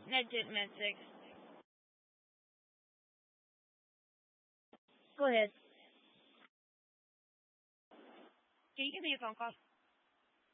Six. Go ahead. Can you give me a phone call?